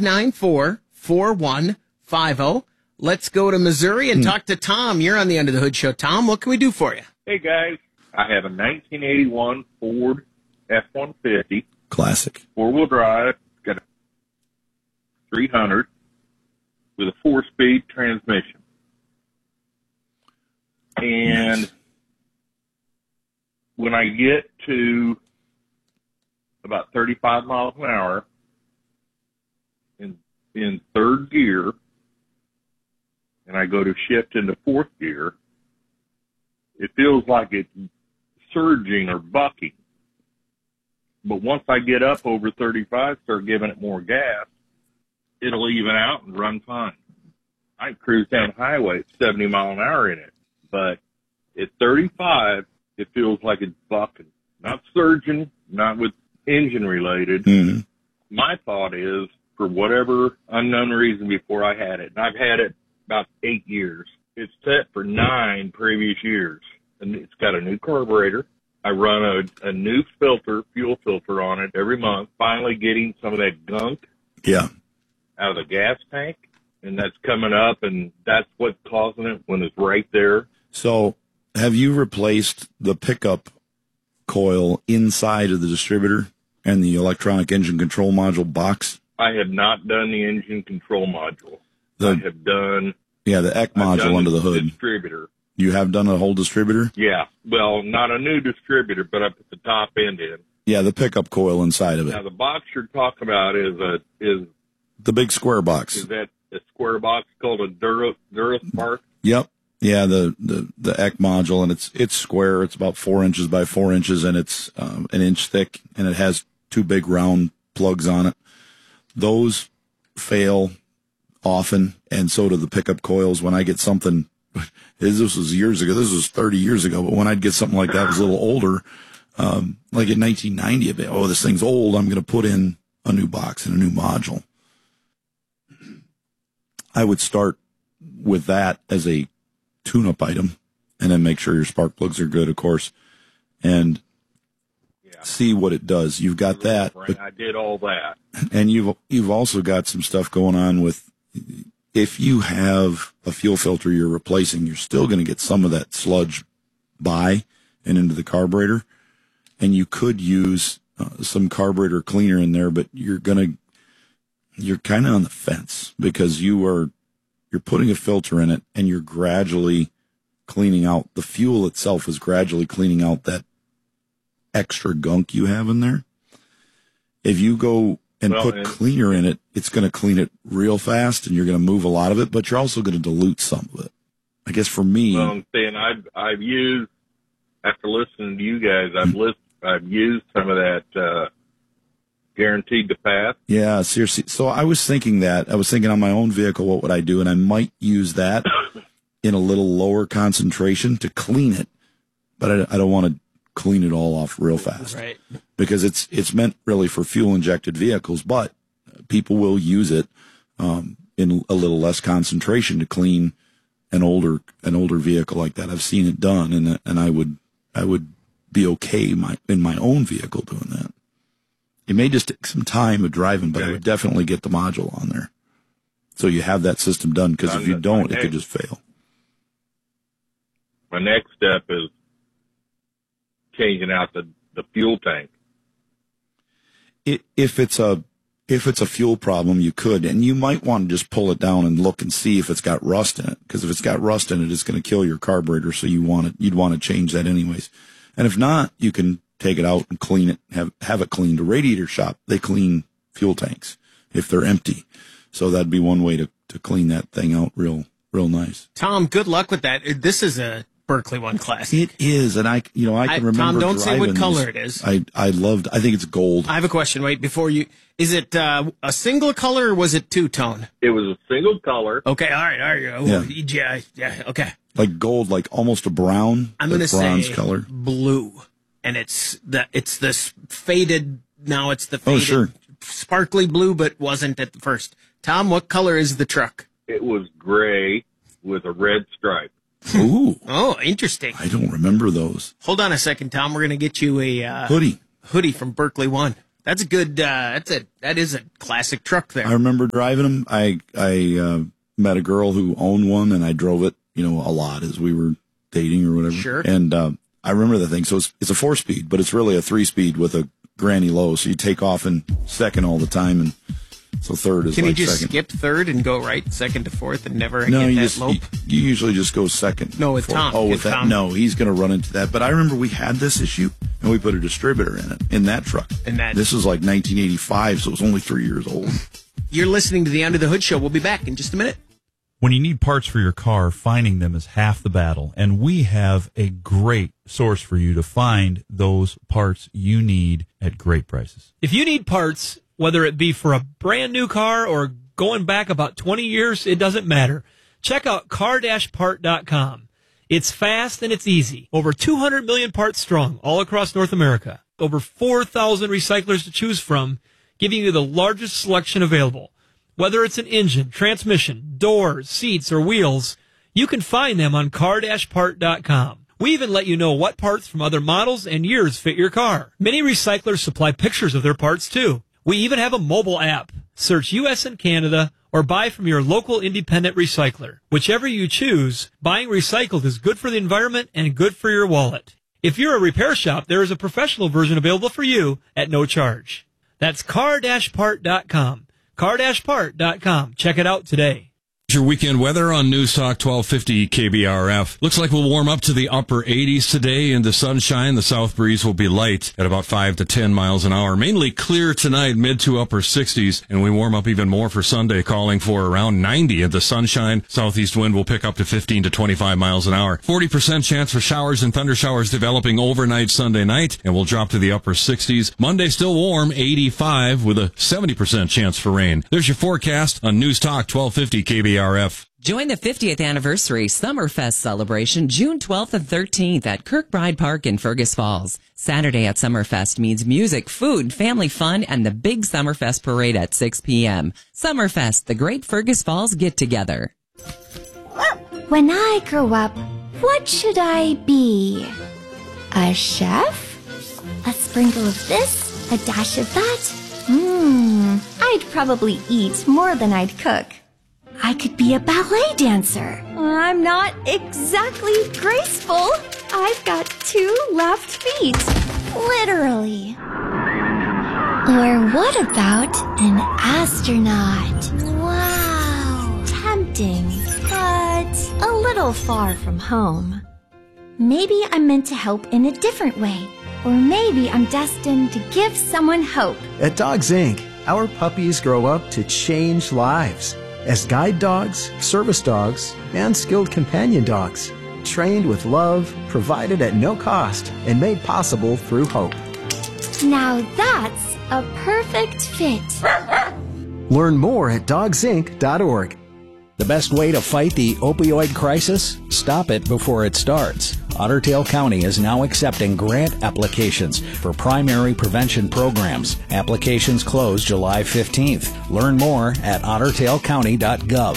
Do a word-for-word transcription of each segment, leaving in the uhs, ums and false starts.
five nine four, four one five zero. Let's go to Missouri and Hmm. talk to Tom. You're on the Under the Hood show. Tom, what can we do for you? Hey, guys. I have a nineteen eighty-one Ford F one fifty. Classic. Four-wheel drive. Got a three hundred with a four-speed transmission. And Nice. when I get to about thirty-five miles an hour in, in third gear, and I go to shift into fourth gear, it feels like it's surging or bucking. But once I get up over thirty-five, start giving it more gas, it'll even out and run fine. I can cruise down the highway at seventy mile an hour in it. But at thirty-five, it feels like it's bucking. Not surging, not with engine related. Mm-hmm. My thought is, for whatever unknown reason before I had it, and I've had it about eight years, it's set for nine previous years. And it's got a new carburetor. I run a, a new filter, fuel filter on it every month, finally getting some of that gunk Yeah. out of the gas tank. And that's coming up, and that's what's causing it when it's right there. So have you replaced the pickup coil inside of the distributor and the electronic engine control module box? I have not done the engine control module. The, I have done, yeah, the E C I've module done under the hood. distributor. You have done a whole distributor? Yeah. Well, not a new distributor, but I put the top end in. Yeah, the pickup coil inside of it. Now, the box you're talking about is a, is, The big square box. is that a square box called a Dura, Duraspark? Yep. Yeah, the, the, the E C module, and it's, it's square. It's about four inches by four inches, and it's um, an inch thick, and it has two big round plugs on it. Those fail often, and so do the pickup coils. When I get something, this was years ago, this was thirty years ago, but when I'd get something like that, it was a little older, um, like in nineteen ninety, I'd be, oh, this thing's old, I'm going to put in a new box and a new module. I would start with that as a tune-up item, and then make sure your spark plugs are good, of course, and Yeah. see what it does. You've got that, but, I did all that. and you've you've also got some stuff going on with, if you have a fuel filter you're replacing, you're still going to get some of that sludge by and into the carburetor, and you could use uh, some carburetor cleaner in there, but you're going to you're kind of on the fence because you are you're putting a filter in it and you're gradually cleaning out the fuel itself is gradually cleaning out that extra gunk you have in there. If you go and Well, put and- cleaner in it, it's going to clean it real fast and you're going to move a lot of it, but you're also going to dilute some of it. I guess for me, Well, I'm saying I've, I've used, after listening to you guys, I've list, I've used some of that, uh, guaranteed to pass. yeah, seriously. So I was thinking that I was thinking on my own vehicle, what would I do? And I might use that in a little lower concentration to clean it, but I, I don't want to clean it all off real fast. Right. Because it's it's meant really for fuel injected vehicles, but people will use it um, in a little less concentration to clean an older an older vehicle like that. I've seen it done, and and I would I would be okay my in my own vehicle doing that. It may just take some time of driving, but I Okay. would definitely get the module on there, so you have that system done. Because if you don't, it could just fail. My next step is changing out the, the fuel tank. It, if it's a if it's a fuel problem, you could, and you might want to just pull it down and look and see if it's got rust in it. Because if it's got rust in it, it's going to kill your carburetor. So you want it, you'd want to change that anyways. And if not, you can take it out and clean it. Have have it cleaned. A radiator shop, they clean fuel tanks if they're empty. So that'd be one way to to clean that thing out real real nice. Tom, good luck with that. This is a Berkeley One classic. It is, and I you know I can I- remember. Tom, don't say what driving color these. it is. I I loved. I think it's gold. I have a question. Wait, before you, is it uh, a single color or was it two tone? It was a single color. Okay, all right, all right. Yeah. Yeah, yeah, yeah, okay. Like gold, like almost a brown. I'm like going to bronze say color. blue, and it's the it's this faded. Now it's the Oh, faded, sure. sparkly blue, but wasn't at the first. Tom, what color is the truck? It was gray with a red stripe. Ooh, Oh, interesting. I don't remember those. Hold on a second, Tom. We're going to get you a uh, Hoodie. hoodie from Berkeley One. That's a good, uh, that's a, that is a classic truck there. I remember driving them. I, I, uh, met a girl who owned one and I drove it, you know, a lot as we were dating or whatever. Sure. And, um, I remember the thing. So it's, it's a four speed, but it's really a three speed with a granny low. So you take off in second all the time. And so third is Can like you just second. skip third and go right second to fourth and never No, get you that just, lope? you, you usually just go second. No, with fourth. Tom. Oh, with With that. Tom. No, he's going to run into that. But I remember we had this issue and we put a distributor in it, in that truck. And that- This was like nineteen eighty-five. So it was only three years old. You're listening to the Under the Hood Show. We'll be back in just a minute. When you need parts for your car, finding them is half the battle, and we have a great source for you to find those parts you need at great prices. If you need parts, whether it be for a brand new car or going back about twenty years, it doesn't matter. Check out car dash part dot com. It's fast and it's easy. Over two hundred million parts strong all across North America. Over four thousand recyclers to choose from, giving you the largest selection available. Whether it's an engine, transmission, doors, seats, or wheels, you can find them on car dash part dot com. We even let you know what parts from other models and years fit your car. Many recyclers supply pictures of their parts too. We even have a mobile app. Search U S and Canada or buy from your local independent recycler. Whichever you choose, buying recycled is good for the environment and good for your wallet. If you're a repair shop, there is a professional version available for you at no charge. That's car dash part dot com. car dash part dot com. Check it out today. Your weekend weather on News Talk twelve fifty K B R F. Looks like we'll warm up to the upper eighties today in the sunshine. The south breeze will be light at about five to ten miles an hour. Mainly clear tonight, mid to upper sixties, and we warm up even more for Sunday, calling for around ninety in the sunshine. Southeast wind will pick up to fifteen to twenty-five miles an hour. forty percent chance for showers and thunder showers developing overnight Sunday night, and we'll drop to the upper sixties. Monday still warm, eighty-five, with a seventy percent chance for rain. There's your forecast on News Talk twelve fifty K B R F. Join the fiftieth anniversary Summerfest celebration June twelfth and thirteenth at Kirkbride Park in Fergus Falls. Saturday at Summerfest means music, food, family fun, and the big Summerfest parade at six p.m. Summerfest, the great Fergus Falls get-together. When I grow up, what should I be? A chef? A sprinkle of this? A dash of that? Mmm, I'd probably eat more than I'd cook. I could be a ballet dancer. I'm not exactly graceful. I've got two left feet. Literally. Or what about an astronaut? Wow. Tempting, but a little far from home. Maybe I'm meant to help in a different way. Or maybe I'm destined to give someone hope. At Dogs Incorporated, our puppies grow up to change lives. As guide dogs, service dogs, and skilled companion dogs, trained with love, provided at no cost, and made possible through hope. Now that's a perfect fit. Learn more at dogs inc dot org. The best way to fight the opioid crisis? Stop it before it starts. Otter Tail County is now accepting grant applications for primary prevention programs. Applications close July fifteenth. Learn more at otter tail county dot gov.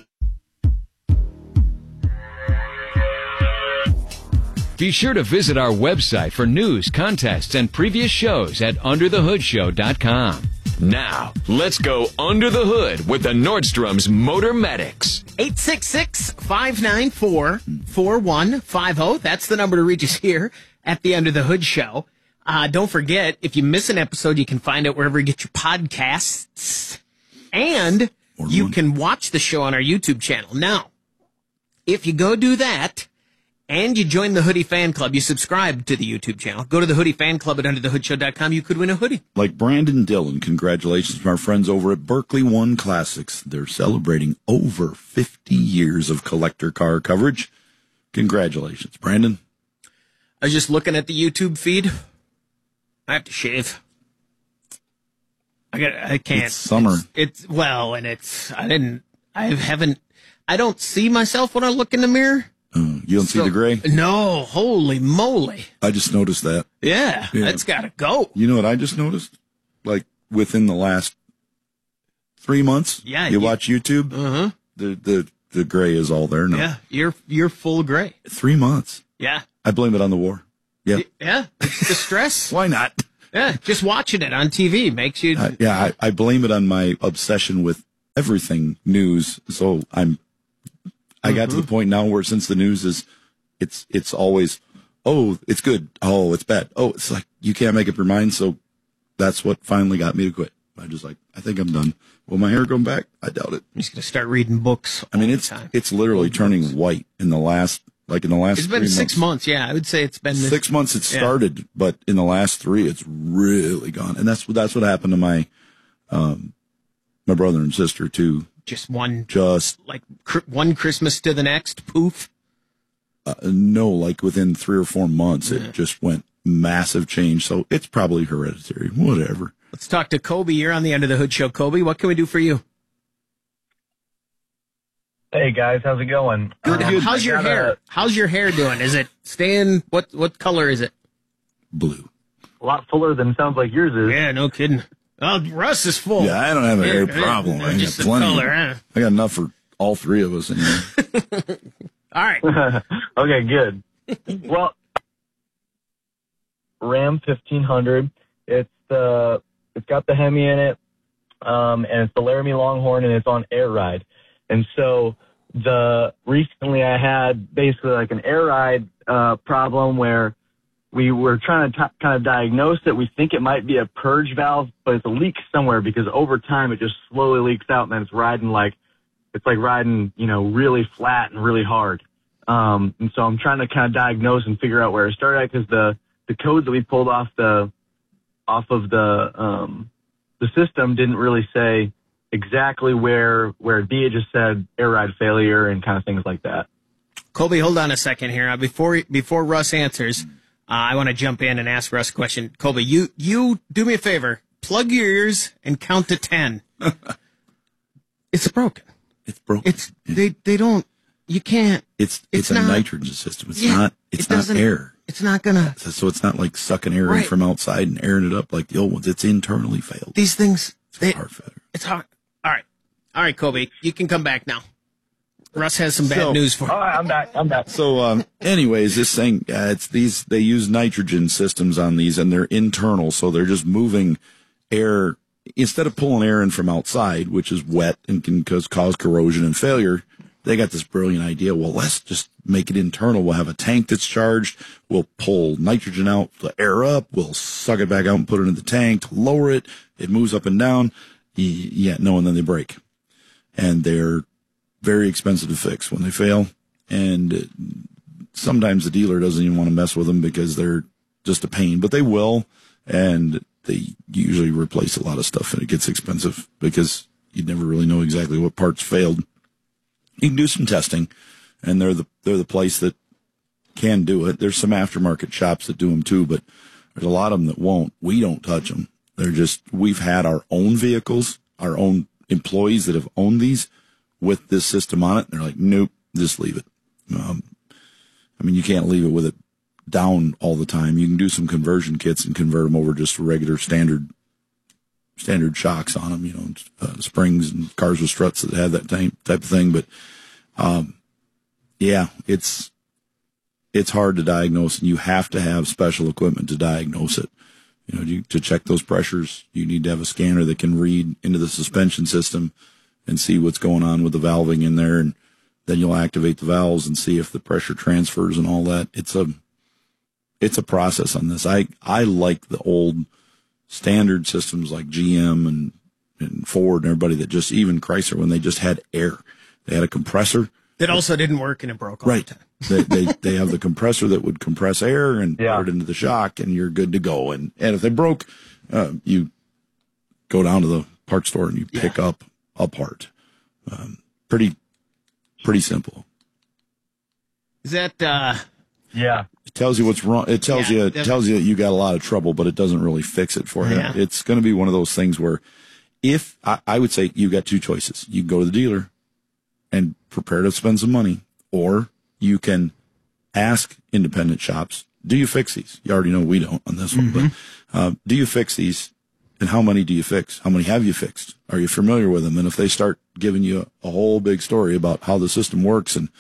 Be sure to visit our website for news, contests, and previous shows at under the hood show dot com. Now, let's go under the hood with the Nordstrom's Motor Medics. eight six six, five nine four, four one five zero. That's the number to reach us here at the Under the Hood Show. Uh, don't forget, if you miss an episode, you can find it wherever you get your podcasts. And you can watch the show on our YouTube channel. Now, if you go do that, and you join the Hoodie Fan Club, you subscribe to the YouTube channel, go to the Hoodie Fan Club at under the hood show dot com, you could win a hoodie. Like Brandon Dillon, congratulations from our friends over at Berkeley One Classics. They're celebrating over fifty years of collector car coverage. Congratulations, Brandon. I was just looking at the YouTube feed. I have to shave. I got. I can't. It's summer. It's, it's well, and it's. I didn't. I haven't. I don't see myself when I look in the mirror. Uh, you don't So- see the gray? No, holy moly. I just noticed that. Yeah, Yeah. that's got to go. You know what I just noticed? Like within the last three months, Yeah, you, you- watch YouTube, Uh-huh. the, the, the gray is all there now. Yeah, you're you're full gray. Three months. Yeah. I blame it on the war. Yeah. Yeah, it's the stress. Why not? Yeah, just watching it on T V makes you. Uh, yeah, I, I blame it on my obsession with everything news. So I'm, I got mm-hmm. to the point now where since the news is, it's it's always, oh, it's good, oh, it's bad, oh, it's like you can't make up your mind. So that's what finally got me to quit. I just like, I think I'm done. Will my hair come back? I doubt it. I'm just gonna start reading books. I mean, it's time. it's literally Old turning books. white in the last. Like in the last It's been three six months. months. Yeah, I would say it's been this, six months. It started, yeah. But in the last three, it's really gone. And that's that's what happened to my, um, my brother and sister too. Just one, just like cr- one Christmas to the next. Poof. Uh, no, like within three or four months, yeah. it just went massive change. So it's probably hereditary. Whatever. Let's talk to Kobe. You're on the Under the Hood show. Kobe, what can we do for you? Hey guys, how's it going? Good. Um, How's your hair? A, How's your hair doing? Is it staying? What what color is it? Blue. A lot fuller than sounds like yours is. Yeah, no kidding. Oh, Russ is full. Yeah, I don't have a hair yeah, problem. I got plenty. Color, huh? I got enough for all three of us. Anyway. All right. Okay, good. Well, Ram fifteen hundred. It's the it's got the Hemi in it, um, and it's the Laramie Longhorn, and it's on air ride. And so the recently I had basically like an air ride uh, problem where we were trying to t- kind of diagnose it. We think it might be a purge valve, but it's a leak somewhere because over time it just slowly leaks out and then it's riding like it's like riding, you know, really flat and really hard. Um, and so I'm trying to kind of diagnose and figure out where it started at because the the codes that we pulled off the off of the um, the system didn't really say exactly where where it'd be. It just said air ride failure and kind of things like that. Colby, hold on a second here. Uh, before before Russ answers, uh, I want to jump in and ask Russ a question. Colby, you you do me a favor. Plug your ears and count to ten. It's broken. It's broken. It's they they don't. You can't. It's it's, it's a not, nitrogen system. It's yeah, not. It's it not air. It's not gonna. So it's not like sucking air right. in from outside and airing it up like the old ones. It's internally failed. These things. It's they, hard failure. It's hard. All right. All right, Kobe, you can come back now. Russ has some bad so, news for you. All right, I'm back. I'm back. So, um, anyways, this thing, uh, it's these, they use nitrogen systems on these and they're internal. So they're just moving air instead of pulling air in from outside, which is wet and can cause, cause corrosion and failure. They got this brilliant idea. Well, let's just make it internal. We'll have a tank that's charged. We'll pull nitrogen out, the air up. We'll suck it back out and put it in the tank, lower it. It moves up and down. Yeah, no, and then they break. And they're very expensive to fix when they fail. And sometimes the dealer doesn't even want to mess with them because they're just a pain, but they will. And they usually replace a lot of stuff and it gets expensive because you never really know exactly what parts failed. You can do some testing and they're the, they're the place that can do it. There's some aftermarket shops that do them too, but there's a lot of them that won't. We don't touch them. They're just, we've had our own vehicles, our own employees that have owned these with this system on it. They're like, nope, just leave it. Um, I mean, you can't leave it with it down all the time. You can do some conversion kits and convert them over just regular standard, standard shocks on them, you know, uh, springs and cars with struts that have that type, type of thing. But, um, yeah, it's, it's hard to diagnose and you have to have special equipment to diagnose it. You know, you, to check those pressures, you need to have a scanner that can read into the suspension system and see what's going on with the valving in there. And then you'll activate the valves and see if the pressure transfers and all that. It's a, it's a process on this. I, I like the old standard systems like G M and, and Ford and everybody that just, even Chrysler, when they just had air, they had a compressor. That also didn't work and it broke all right. the time. they, they, they have the compressor that would compress air and yeah. put it into the shock and you're good to go. And, and if they broke, uh, you go down to the parts store and you yeah. pick up a part. Um, pretty, pretty simple. Is that, uh, yeah. It tells you what's wrong. It tells yeah, you, it tells you that you got a lot of trouble, but it doesn't really fix it for you. Yeah. It's going to be one of those things where if I, I would say you got two choices, you can go to the dealer and prepare to spend some money, or you can ask independent shops, do you fix these? You already know we don't on this one, mm-hmm. but, uh, do you fix these and how many do you fix? How many have you fixed? Are you familiar with them? And if they start giving you a, a whole big story about how the system works and,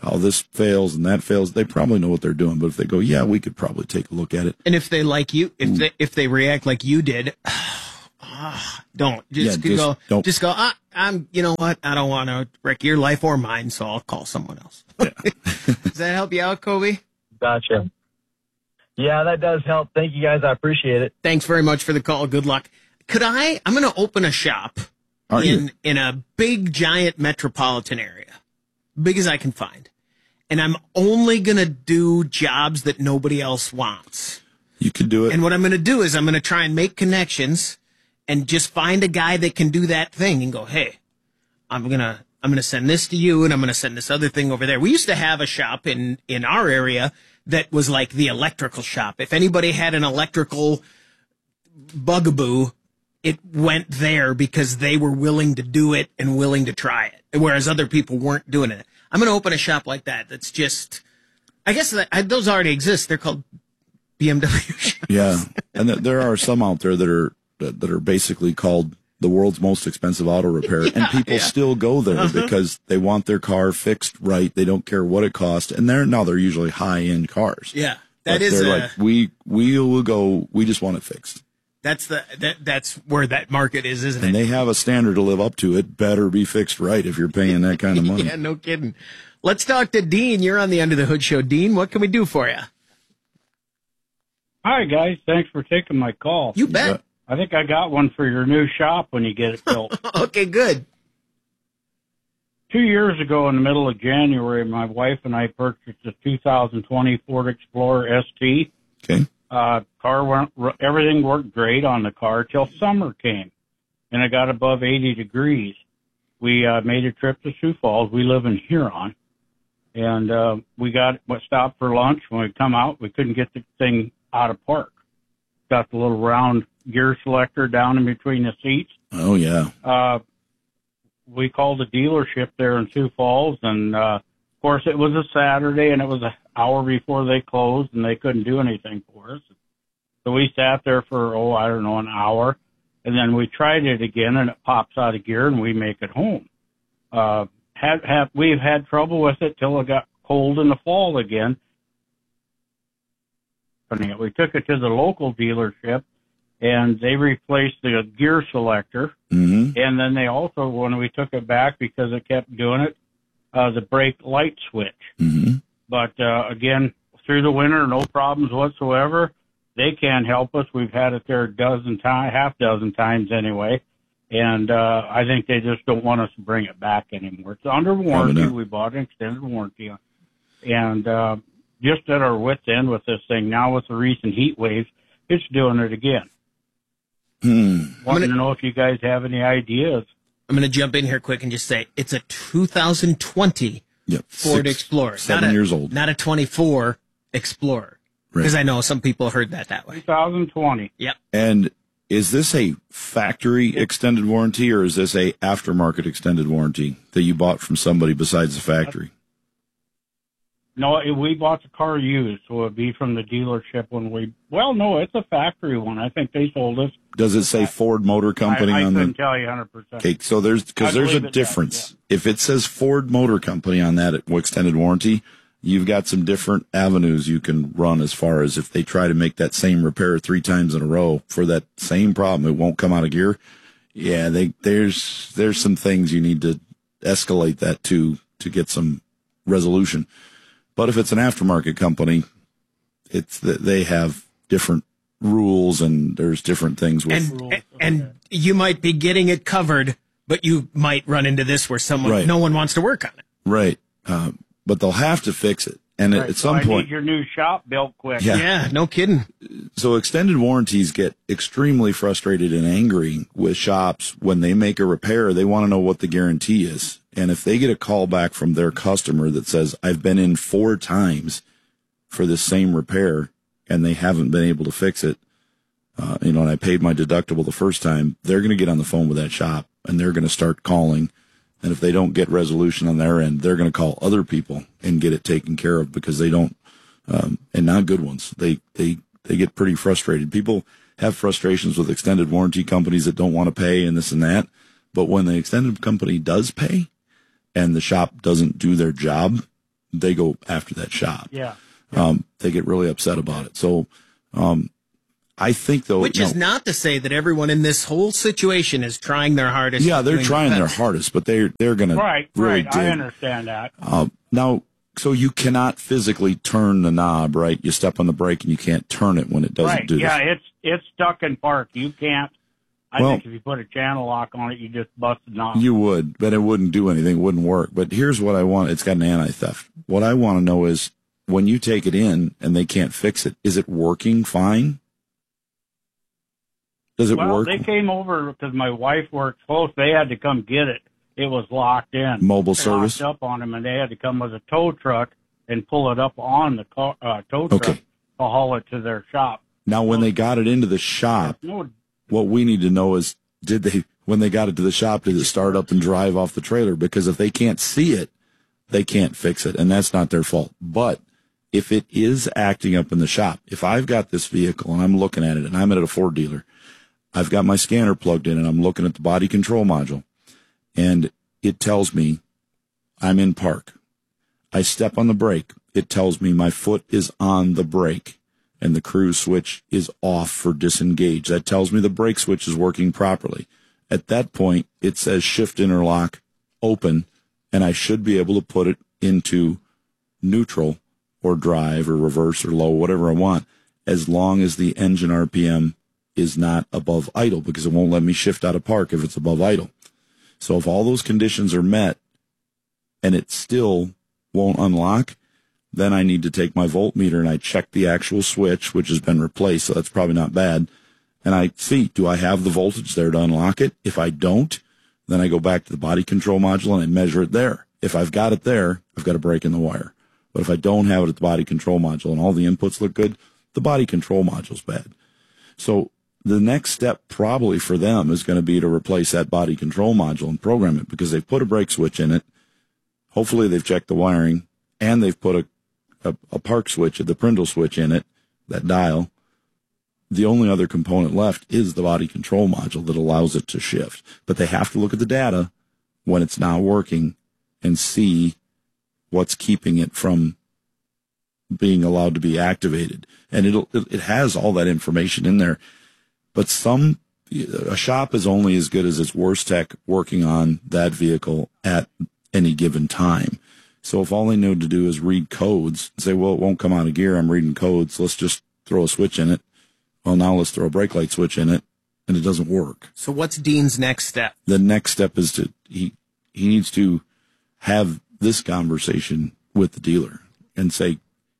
how this fails and that fails, they probably know what they're doing. But if they go, yeah, we could probably take a look at it. And if they like you, if they if they react like you did, uh, don't just, Yeah, just go. don't. Just go. Ah, I'm. You know what? I don't want to wreck your life or mine, so I'll call someone else. Does that help you out, Kobe? Gotcha. Yeah, that does help. Thank you, guys. I appreciate it. Thanks very much for the call. Good luck. Could I? I'm going to open a shop Are in you? in a big, giant metropolitan area, big as I can find, and I'm only going to do jobs that nobody else wants. You could do it. And what I'm going to do is I'm going to try and make connections and just find a guy that can do that thing and go, hey, I'm going to I'm going to send this to you and I'm going to send this other thing over there. We used to have a shop in, in our area that was like the electrical shop. If anybody had an electrical bugaboo, it went there because they were willing to do it and willing to try it, whereas other people weren't doing it. I'm going to open a shop like that. That's just, I guess that, I, those already exist. They're called B M W shops. Yeah, and th- there are some out there that are that, that are basically called the world's most expensive auto repair, Yeah, and people yeah. still go there Uh-huh. because they want their car fixed right. They don't care what it costs, and they're now they're usually high end cars. Yeah, But that is they're a, like we we will go. We just want it fixed, that's the that, that's where that market is, isn't and it? they have a standard to live up to. It better be fixed right if you're paying that kind of money. Yeah, no kidding. Let's talk to Dean. You're on the Under the Hood Show. Dean, what can we do for you? Hi, guys. Thanks for taking my call. You bet. I think I got one for your new shop when you get it built. Okay, good. Two years ago, in the middle of January, my wife and I purchased a two thousand twenty Ford Explorer S T. Okay. Uh, car went, everything worked great on the car till summer came, and it got above eighty degrees. We uh, made a trip to Sioux Falls. We live in Huron, and uh, we got what stopped for lunch. When we come out, we couldn't get the thing out of park. Got the little round gear selector down in between the seats. Oh yeah. Uh, we called the dealership there in Sioux Falls, and uh, of course it was a Saturday, and it was an hour before they closed, and they couldn't do anything for us. So we sat there for, oh, I don't know, an hour, and then we tried it again, and it pops out of gear, and we make it home. Uh, had, had, we've had trouble with it till it got cold in the fall again. We took it to the local dealership, and they replaced the gear selector. Mm-hmm. And then they also, when we took it back because it kept doing it, uh, the brake light switch. Mm-hmm. But, uh, again, through the winter, no problems whatsoever. They can't help us. We've had it there a dozen times, half dozen times anyway. And, uh, I think they just don't want us to bring it back anymore. It's under warranty. not. We bought an extended warranty. And, uh, just at our wit's end with this thing. Now with the recent heat waves, it's doing it again. Hmm. Wanted to know if you guys have any ideas. I'm going to jump in here quick and just say it's a two thousand twenty Yep. Ford Six, Explorer. Seven not a, years old. Not a twenty-four Explorer. Right. Because I know some people heard that that way. twenty twenty. Yep. And is this a factory extended warranty or is this a aftermarket extended warranty that you bought from somebody besides the factory? No, it, we bought the car used, so it'd be from the dealership when we. Well, no, it's a factory one. I think they sold us. Does it say Ford Motor Company I, I on couldn't the? tell you one hundred percent. Okay, so there's because I there's a believe it does, difference. If it says Ford Motor Company on that extended warranty, you've got some different avenues you can run as far as if they try to make that same repair three times in a row for that same problem, it won't come out of gear. Yeah, they there's there's some things you need to escalate that to to get some resolution. But if it's an aftermarket company, it's that they have different rules and there's different things with. And, and you might be getting it covered, but you might run into this where someone, Right. no one wants to work on it. Right. Uh, but they'll have to fix it. And Right, at so some I point, need your new shop built quick. Yeah. Yeah, no kidding. so extended warranties get extremely frustrated and angry with shops when they make a repair. They want to know what the guarantee is. And if they get a call back from their customer that says, I've been in four times for this same repair and they haven't been able to fix it, uh, you know, and I paid my deductible the first time, they're going to get on the phone with that shop and they're going to start calling. And if they don't get resolution on their end, they're going to call other people and get it taken care of because they don't, um, and not good ones. They, they, they get pretty frustrated. People have frustrations with extended warranty companies that don't want to pay and this and that. But when the extended company does pay and the shop doesn't do their job, they go after that shop. Yeah. Um, they get really upset about it. So, um, I think though, Which is no, not to say that everyone in this whole situation is trying their hardest. yeah, they're doing trying the their best. hardest, but they're, they're going to Right, really right. dig. I understand that. Um, now, so you cannot physically turn the knob, right? You step on the brake and you can't turn it when it doesn't Right. do Yeah, this. it's it's stuck in park. You can't. I Well- think if you put a channel lock on it, you just bust the knob. You would, but it wouldn't do anything. It wouldn't work. But here's what I want. It's got an anti-theft. What I want to know is when you take it in and they can't fix it, is it working fine? Does it well, work? they came over because my wife works close. They had to come get it. It was locked in. Mobile They service? Locked up on them, and they had to come with a tow truck and pull it up on the car, uh, tow truck Okay. to haul it to their shop. Now, when they got it into the shop, No, what we need to know is, did they, when they got it to the shop, did it start up and drive off the trailer? Because if they can't see it, they can't fix it, and that's not their fault. But if it is acting up in the shop, if I've got this vehicle and I'm looking at it and I'm at a Ford dealer, I've got my scanner plugged in and I'm looking at the body control module, and it tells me I'm in park. I step on the brake. It tells me my foot is on the brake and the cruise switch is off for disengage. That tells me the brake switch is working properly. At that point, it says shift interlock open, and I should be able to put it into neutral or drive or reverse or low, whatever I want, as long as the engine R P M is not above idle, because it won't let me shift out of park if it's above idle. So if all those conditions are met and it still won't unlock, then I need to take my voltmeter and I check the actual switch, which has been replaced, so that's probably not bad. And I see, do I have the voltage there to unlock it? If I don't, then I go back to the body control module and I measure it there. If I've got it there, I've got a break in the wire. But if I don't have it at the body control module and all the inputs look good, the body control module's bad. So the next step probably for them is going to be to replace that body control module and program it, because they've put a brake switch in it. Hopefully they've checked the wiring, and they've put a, a, a park switch, the Prindle switch in it, that dial. The only other component left is the body control module that allows it to shift. But they have to look at the data when it's not working and see what's keeping it from being allowed to be activated. And it'll, it has all that information in there. But some, a shop is only as good as its worst tech working on that vehicle at any given time. So if all they know to do is read codes and say, well, it won't come out of gear, I'm reading codes, let's just throw a switch in it. Well, now let's throw a brake light switch in it, and it doesn't work. So what's Dean's next step? The next step is to, he, he needs to have this conversation with the dealer and say,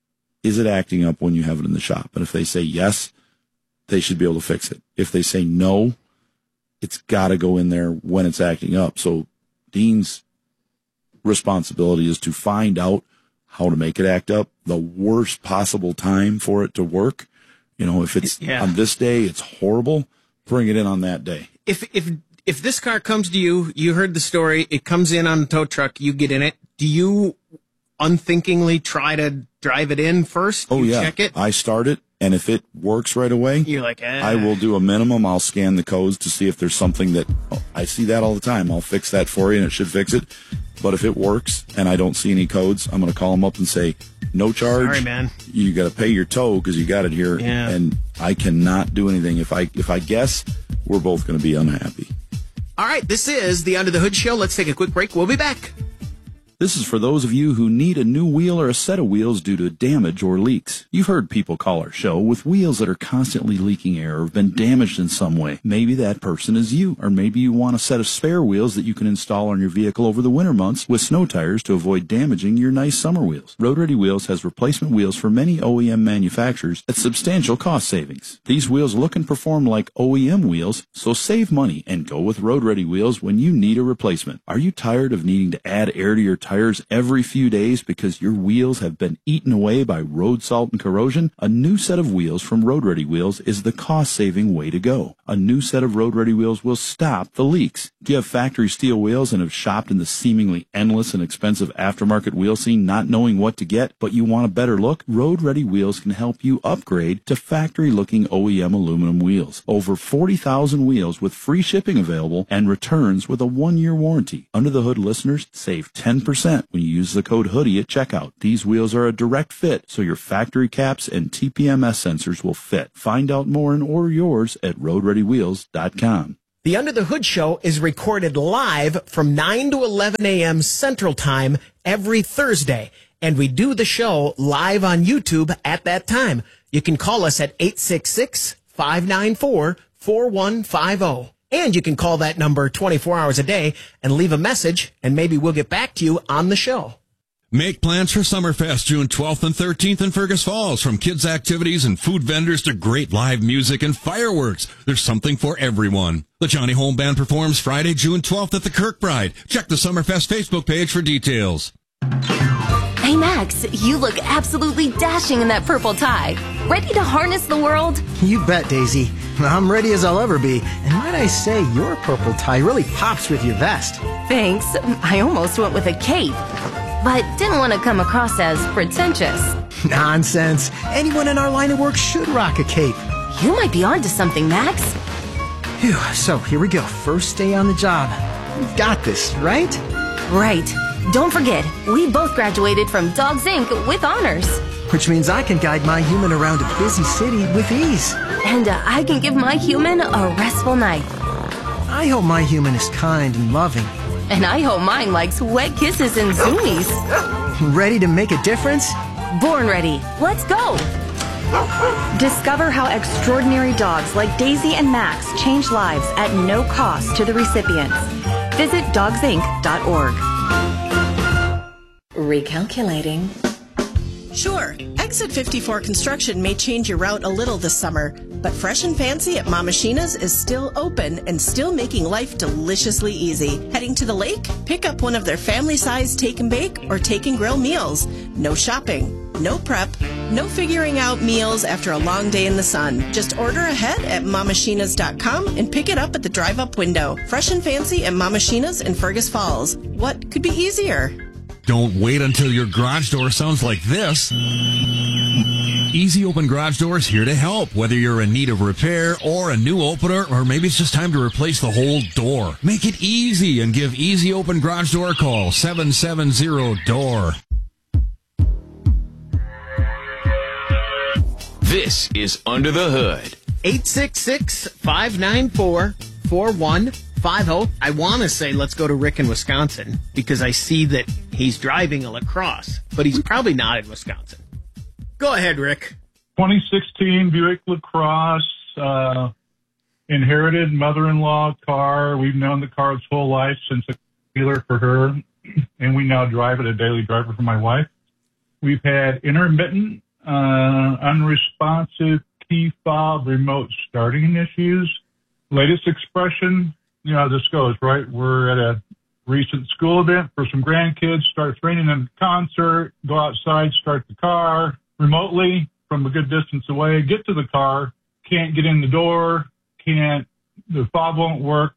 is it acting up when you have it in the shop? And if they say yes, they should be able to fix it. If they say no, it's got to go in there when it's acting up. So Dean's responsibility is to find out how to make it act up, the worst possible time for it to work. You know, if it's Yeah. on this day, it's horrible, bring it in on that day. If if if this car comes to you, you heard the story, it comes in on the tow truck, you get in it, do you unthinkingly try to drive it in first? Oh, you yeah. check it? I start it, and if it works right away, You're like, eh. I will do a minimum. I'll scan the codes to see if there's something that, oh, I see that all the time. I'll fix that for you, and it should fix it. But if it works and I don't see any codes, I'm going to call them up and say, no charge. Sorry, man. You got to pay your tow because you got it here, Yeah. and I cannot do anything. If I if I guess, we're both going to be unhappy. All right, this is the Under the Hood Show. Let's take a quick break. We'll be back. This is for those of you who need a new wheel or a set of wheels due to damage or leaks. You've heard people call our show with wheels that are constantly leaking air or have been damaged in some way. Maybe that person is you, or maybe you want a set of spare wheels that you can install on your vehicle over the winter months with snow tires to avoid damaging your nice summer wheels. Road Ready Wheels has replacement wheels for many O E M manufacturers at substantial cost savings. These wheels look and perform like O E M wheels, so save money and go with Road Ready Wheels when you need a replacement. Are you tired of needing to add air to your tires every few days because your wheels have been eaten away by road salt and corrosion? A new set of wheels from Road Ready Wheels is the cost-saving way to go. A new set of Road Ready Wheels will stop the leaks. Do you have factory steel wheels and have shopped in the seemingly endless and expensive aftermarket wheel scene not knowing what to get, but you want a better look? Road Ready Wheels can help you upgrade to factory-looking O E M aluminum wheels. Over forty thousand wheels with free shipping available and returns with a one-year warranty. Under the Hood listeners save ten percent percent when you use the code HOODIE at checkout. These wheels are a direct fit, so your factory caps and T P M S sensors will fit. Find out more and order yours at road ready wheels dot com. The Under the Hood Show is recorded live from nine to eleven a.m. Central Time every Thursday, and we do the show live on YouTube at that time. You can call us at eight six six, five nine four, four one five zero. And you can call that number twenty-four hours a day and leave a message, and maybe we'll get back to you on the show. Make plans for Summerfest June twelfth and thirteenth in Fergus Falls. From kids' activities and food vendors to great live music and fireworks, there's something for everyone. The Johnny Home Band performs Friday, June twelfth at the Kirkbride. Check the Summerfest Facebook page for details. Hey, Max, you look absolutely dashing in that purple tie. Ready to harness the world? You bet, Daisy. I'm ready as I'll ever be. And might I say, your purple tie really pops with your vest. Thanks. I almost went with a cape, but didn't want to come across as pretentious. Nonsense. Anyone in our line of work should rock a cape. You might be onto something, Max. Phew, so here we go. First day on the job. We've got this, right? Right. Don't forget, we both graduated from Dogs Incorporated with honors. Which means I can guide my human around a busy city with ease. And uh, I can give my human a restful night. I hope my human is kind and loving. And I hope mine likes wet kisses and zoomies. Ready to make a difference? Born ready. Let's go. Discover how extraordinary dogs like Daisy and Max change lives at no cost to the recipients. Visit dogs inc dot org. Recalculating. Sure, Exit fifty-four Construction may change your route a little this summer, but Fresh and Fancy at Mama Sheena's is still open and still making life deliciously easy. Heading to the lake? Pick up one of their family-sized take and bake or take and grill meals. No shopping, no prep, no figuring out meals after a long day in the sun. Just order ahead at mama sheenas dot com and pick it up at the drive-up window. Fresh and Fancy at Mama Sheena's in Fergus Falls. What could be easier? Don't wait until your garage door sounds like this. Easy Open Garage Doors here to help. Whether you're in need of repair or a new opener, or maybe it's just time to replace the whole door. Make it easy and give Easy Open Garage Door a call. seven seven zero D O O R. This is Under the Hood. eight six six, five nine four, four one five zero. I want to say let's go to Rick in Wisconsin because I see that he's driving a LaCrosse, but he's probably not in Wisconsin. Go ahead, Rick. twenty sixteen Buick LaCrosse, uh, inherited mother-in-law car. We've known the car its whole life since a dealer for her, and we now drive it, a daily driver for my wife. We've had intermittent, uh, unresponsive key fob remote starting issues. Latest expression, you know how this goes, right? We're at a recent school event for some grandkids, starts raining in a concert, go outside, start the car remotely from a good distance away, get to the car, can't get in the door, can't, the fob won't work,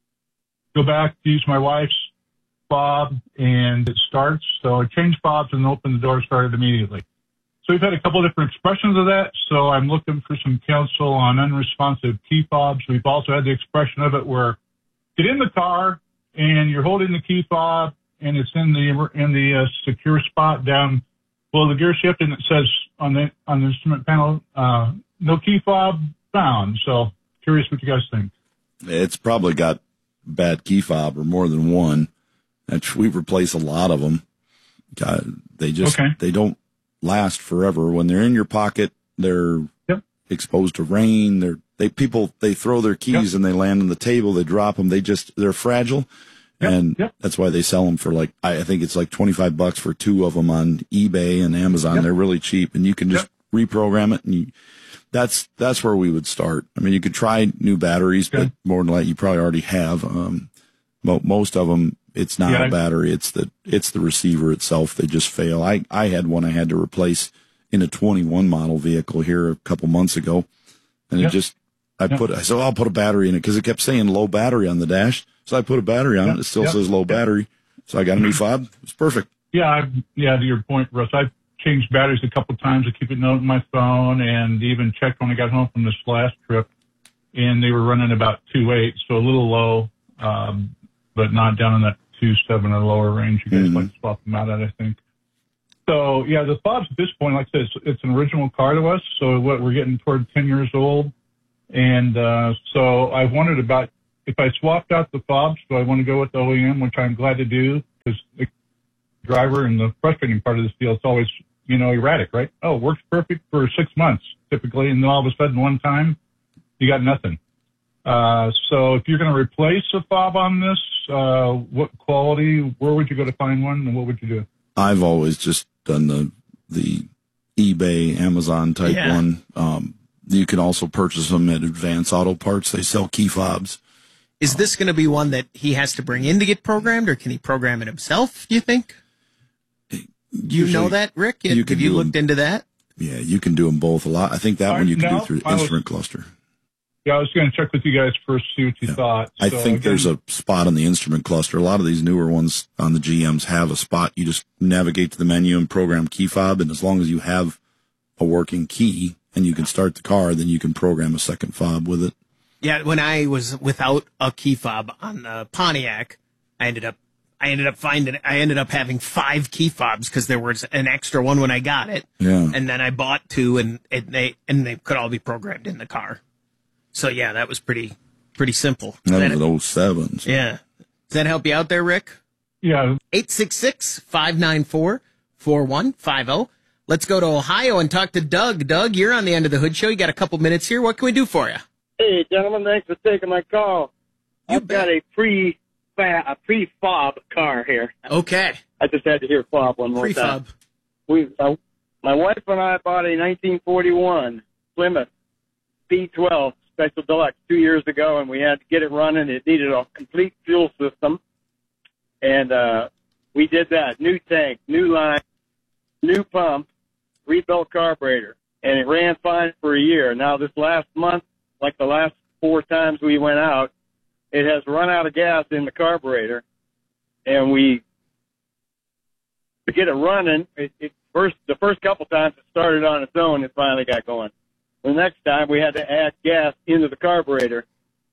go back to use my wife's fob and it starts. So I changed fobs and opened the door, started immediately. So we've had a couple of different expressions of that. So I'm looking for some counsel on unresponsive key fobs. We've also had the expression of it where get in the car and you're holding the key fob and it's in the in the uh, secure spot down below the gear shift, and it says on the on the instrument panel, uh, no key fob found. So curious what you guys think. It's probably got bad key fob or more than one. That's, we've replaced a lot of them. God, they just okay. they don't last forever. When they're in your pocket, they're yep. exposed to rain. They're they people they throw their keys yep. and they land on the table. They drop them. They just they're fragile. Yep, and yep. that's why they sell them for like, I think it's like twenty-five bucks for two of them on eBay and Amazon. Yep. They're really cheap and you can just yep. reprogram it. And you, that's, that's where we would start. I mean, you could try new batteries, okay. but more than likely you probably already have. Um, most of them, it's not yeah, a battery. It's the, it's the receiver itself. They just fail. I, I had one I had to replace in a twenty-one model vehicle here a couple months ago. And yep. it just, I yep. put, I said, I'll put a battery in it because it kept saying low battery on the dash. So I put a battery on yep, it. It still yep, says low yep. battery. So I got a new fob. It's perfect. Yeah, I, yeah. To your point, Russ, I've changed batteries a couple of times. I keep a note on my phone, and even checked when I got home from this last trip, and they were running about two eight, so a little low, um, but not down in that two seven or lower range. You guys Mm-hmm. like to swap them out at, I think. So, yeah, the fobs at this point, like I said, it's, it's an original car to us. So what we're getting toward ten years old. And uh, so I wondered about if I swapped out the fobs, do I want to go with the O E M, which I'm glad to do, because the driver and the frustrating part of this deal, it's always, you know, erratic, right? Oh, it works perfect for six months typically, and then all of a sudden one time you got nothing. Uh, so if you're going to replace a fob on this, uh, what quality, where would you go to find one, and what would you do? I've always just done the the eBay, Amazon type Yeah. one. Um, you can also purchase them at Advance Auto Parts. They sell key fobs. Is this going to be one that he has to bring in to get programmed, or can he program it himself, do you think? Do you Usually, know that, Rick? you Have can you do looked them- into that? Yeah, you can do them both a lot. I think that Uh, one you can no, do through the I was- instrument cluster. Yeah, I was going to check with you guys first, see what you thought. I So, think again, there's a spot on the instrument cluster. A lot of these newer ones on the G Ms have a spot. You just navigate to the menu and program key fob, and as long as you have a working key and you can start the car, then you can program a second fob with it. Yeah, when I was without a key fob on the Pontiac, I ended up I ended up finding I ended up having five key fobs because there was an extra one when I got it. Yeah. And then I bought two, and, and they and they could all be programmed in the car. So yeah, that was pretty pretty simple. That That- was an oh seven. So. yeah. Does that help you out there, Rick? Yeah. eight six six, five nine four, four one five zero. Let's go to Ohio and talk to Doug. Doug, you're on the End of the Hood Show. You got a couple minutes here. What can we do for you? Hey, gentlemen, thanks for taking my call. I've got a pre a pre fob car here. Okay. I just had to hear fob one more time. Pre-fob. We, uh, my wife and I bought a nineteen forty-one Plymouth P twelve Special Deluxe two years ago, and we had to get it running. It needed a complete fuel system, and uh, we did that. New tank, new line, new pump, rebuilt carburetor, and it ran fine for a year. Now this last month, like the last four times we went out, it has run out of gas in the carburetor, and we, to get it running, it, it first the first couple times it started on its own, it finally got going. The next time we had to add gas into the carburetor,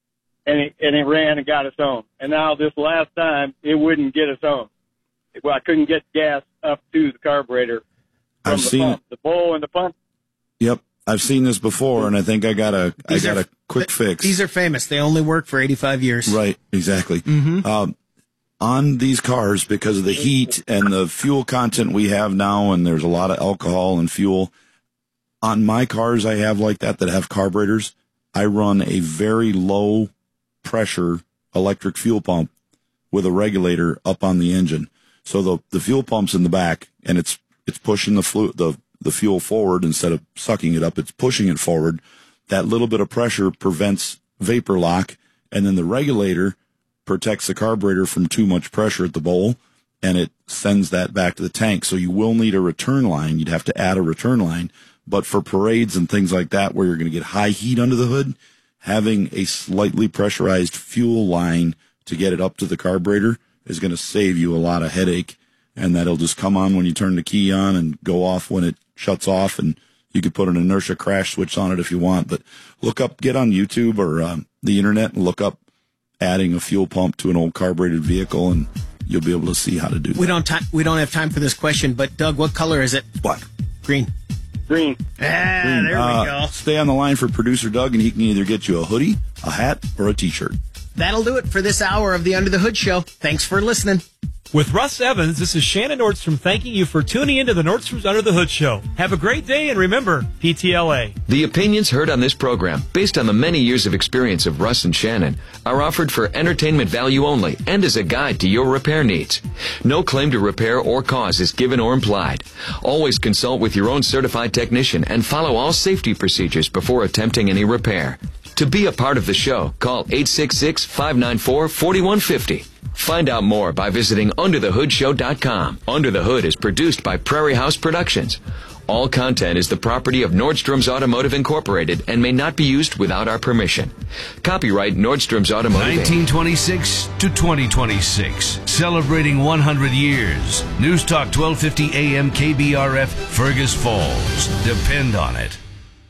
and it, and it ran and got its own. And now this last time, it wouldn't get its own. Well, I couldn't get gas up to the carburetor from I've the seen pump. The bowl and the pump. Yep. I've seen this before, and I think I got a I These got are- a quick fix. These are famous. They only work for eighty-five years. Right, exactly. Mm-hmm. Um, on these cars, because of the heat and the fuel content we have now, and there's a lot of alcohol and fuel, on my cars I have like that that have carburetors, I run a very low pressure electric fuel pump with a regulator up on the engine. So the the fuel pump's in the back, and it's it's pushing the flu- the the fuel forward instead of sucking it up. It's pushing it forward. That little bit of pressure prevents vapor lock, and then the regulator protects the carburetor from too much pressure at the bowl, and it sends that back to the tank. So you will need a return line. You'd have to add a return line. But for parades and things like that, where you're going to get high heat under the hood, having a slightly pressurized fuel line to get it up to the carburetor is going to save you a lot of headache. And that'll just come on when you turn the key on and go off when it shuts off. And you could put an inertia crash switch on it if you want. But look up, get on YouTube or um, the internet and look up adding a fuel pump to an old carbureted vehicle, and you'll be able to see how to do that. We don't ti- we don't have time for this question, but Doug, what color is it? Black. Green. Green. Ah, Green. there we Uh, go. Stay on the line for producer Doug, and he can either get you a hoodie, a hat, or a T-shirt. That'll do it for this hour of the Under the Hood Show. Thanks for listening. With Russ Evans, this is Shannon Nordstrom thanking you for tuning into the Nordstrom's Under the Hood Show. Have a great day, and remember, P T L A. The opinions heard on this program, based on the many years of experience of Russ and Shannon, are offered for entertainment value only and as a guide to your repair needs. No claim to repair or cause is given or implied. Always consult with your own certified technician and follow all safety procedures before attempting any repair. To be a part of the show, call eight six six, five nine four, four one five zero. Find out more by visiting under the hood show dot com. Under the Hood is produced by Prairie House Productions. All content is the property of Nordstrom's Automotive Incorporated and may not be used without our permission. Copyright Nordstrom's Automotive Incorporated. nineteen twenty-six to twenty twenty-six. Celebrating one hundred years. News Talk twelve fifty A M K B R F, Fergus Falls. Depend on it.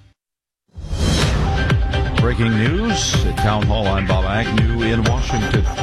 Breaking news at Town Hall. I'm Bob Agnew in Washington.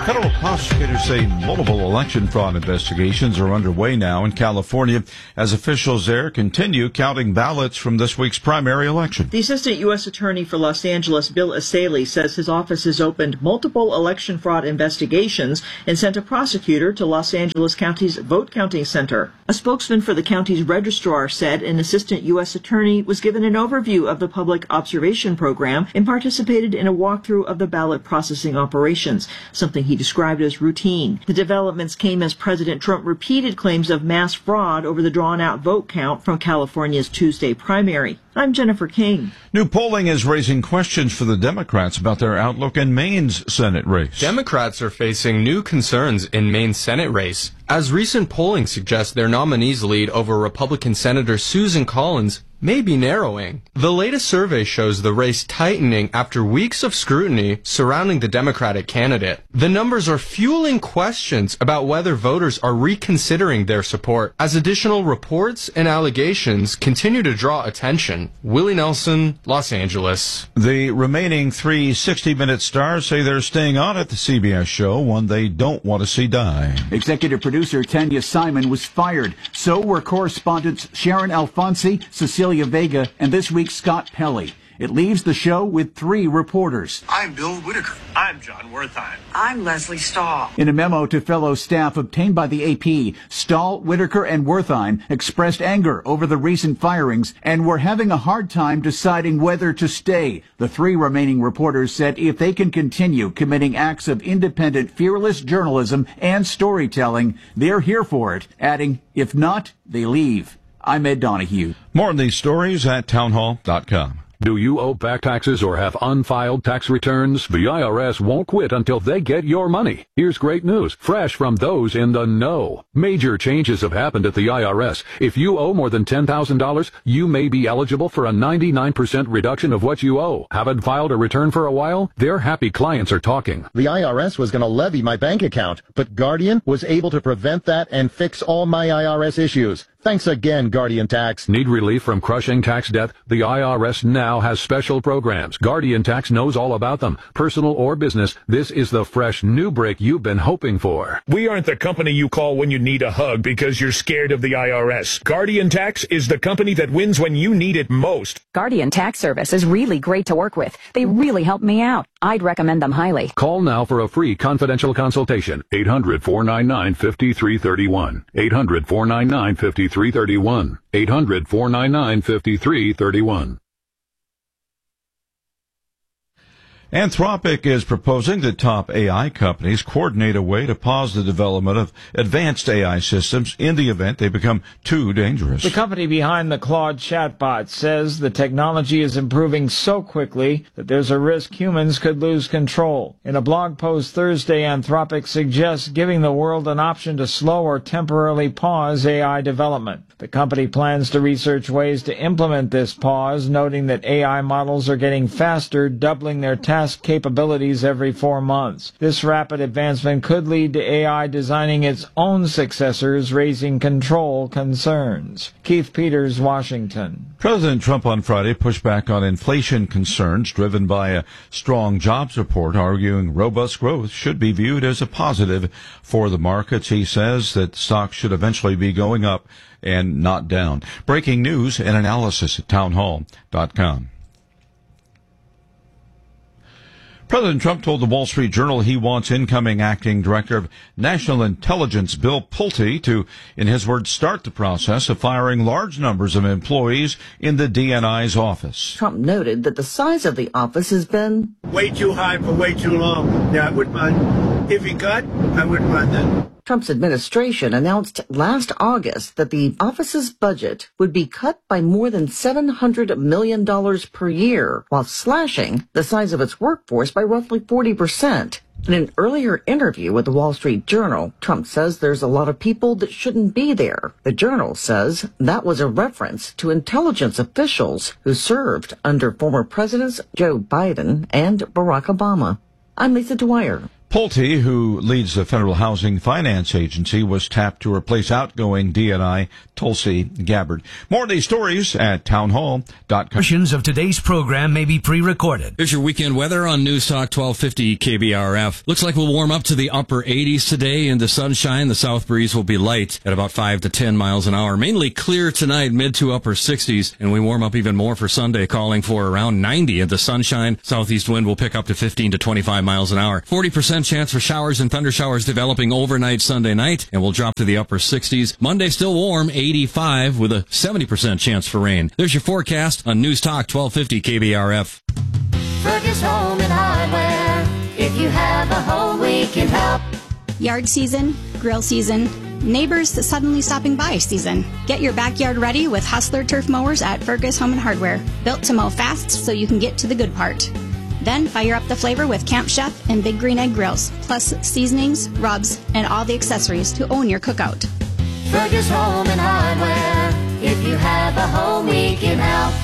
Federal prosecutors say multiple election fraud investigations are underway now in California as officials there continue counting ballots from this week's primary election. The Assistant U S Attorney for Los Angeles, Bill Asaley, says his office has opened multiple election fraud investigations and sent a prosecutor to Los Angeles County's vote counting center. A spokesman for the county's registrar said an Assistant U S Attorney was given an overview of the public observation program and participated in a walkthrough of the ballot processing operations, something he described as routine. The developments came as President Trump repeated claims of mass fraud over the drawn-out vote count from California's Tuesday primary. I'm Jennifer King. New polling is raising questions for the Democrats about their outlook in Maine's Senate race. Democrats are facing new concerns in Maine's Senate race, as recent polling suggests their nominee's lead over Republican Senator Susan Collins may be narrowing. The latest survey shows the race tightening after weeks of scrutiny surrounding the Democratic candidate. The numbers are fueling questions about whether voters are reconsidering their support as additional reports and allegations continue to draw attention. Willie Nelson, Los Angeles. The remaining three sixty-minute stars say they're staying on at the C B S show, one they don't want to see die. Executive producer Tanya Simon was fired. So were correspondents Sharon Alfonsi, Cecilia Vega, and this week's Scott Pelley. It leaves the show with three reporters. I'm Bill Whitaker. I'm John Wertheim. I'm Leslie Stahl. In a memo to fellow staff obtained by the A P, Stahl, Whitaker, and Wertheim expressed anger over the recent firings and were having a hard time deciding whether to stay. The three remaining reporters said if they can continue committing acts of independent, fearless journalism and storytelling, they're here for it, adding, if not, they leave. I'm Ed Donahue. More on these stories at townhall dot com. Do you owe back taxes or have unfiled tax returns? The I R S won't quit until they get your money. Here's great news, fresh from those in the know. Major changes have happened at the I R S. If you owe more than ten thousand dollars, you may be eligible for a ninety-nine percent reduction of what you owe. Haven't filed a return for a while? Their happy clients are talking. The I R S was going to levy my bank account, but Guardian was able to prevent that and fix all my I R S issues. Thanks again, Guardian Tax. Need relief from crushing tax debt? The I R S now has special programs. Guardian Tax knows all about them. Personal or business, this is the fresh new break you've been hoping for. We aren't the company you call when you need a hug because you're scared of the I R S. Guardian Tax is the company that wins when you need it most. Guardian Tax Service is really great to work with. They really help me out. I'd recommend them highly. Call now for a free confidential consultation. eight hundred, four nine nine, five three three one. eight hundred, four nine nine, five three three one. eight hundred, four nine nine, five three three one. Anthropic is proposing that top A I companies coordinate a way to pause the development of advanced A I systems in the event they become too dangerous. The company behind the Claude chatbot says the technology is improving so quickly that there's a risk humans could lose control. In a blog post Thursday, Anthropic suggests giving the world an option to slow or temporarily pause A I development. The company plans to research ways to implement this pause, noting that A I models are getting faster, doubling their task capabilities every four months. This rapid advancement could lead to A I designing its own successors, raising control concerns. Keith Peters, Washington. President Trump on Friday pushed back on inflation concerns driven by a strong jobs report, arguing robust growth should be viewed as a positive for the markets. He says that stocks should eventually be going up and not down. Breaking news and analysis at townhall dot com. President Trump told the Wall Street Journal he wants incoming acting director of national intelligence Bill Pulte to, in his words, start the process of firing large numbers of employees in the D N I's office. Trump noted that the size of the office has been way too high for way too long. Yeah, I wouldn't mind. If he cut, I wouldn't mind that. Trump's administration announced last August that the office's budget would be cut by more than seven hundred million dollars per year, while slashing the size of its workforce by roughly forty percent. In an earlier interview with the Wall Street Journal, Trump says there's a lot of people that shouldn't be there. The Journal says that was a reference to intelligence officials who served under former presidents Joe Biden and Barack Obama. I'm Lisa Dwyer. Pulte, who leads the Federal Housing Finance Agency, was tapped to replace outgoing D N I Tulsi Gabbard. More of these stories at townhall dot com. Portions of today's program may be pre-recorded. Here's your weekend weather on News Talk twelve fifty K B R F. Looks like we'll warm up to the upper eighties today in the sunshine. The south breeze will be light at about five to ten miles an hour. Mainly clear tonight, mid to upper sixties, and we warm up even more for Sunday, calling for around ninety in the sunshine. Southeast wind will pick up to fifteen to twenty-five miles an hour. forty percent chance for showers and thunder showers developing overnight Sunday night, and we'll drop to the upper sixties. Monday still warm, eighty-five, with a seventy percent chance for rain. There's your forecast on News Talk twelve fifty K B R F. Fergus Home and Hardware. If you have a home, we can help. Yard season, grill season, neighbors suddenly stopping by season. Get your backyard ready with Hustler turf mowers at Fergus Home and Hardware. Built to mow fast so you can get to the good part. Then fire up the flavor with Camp Chef and Big Green Egg grills, plus seasonings, rubs, and all the accessories to own your cookout. Fergus Home and Hardware. If you have a home, we can help.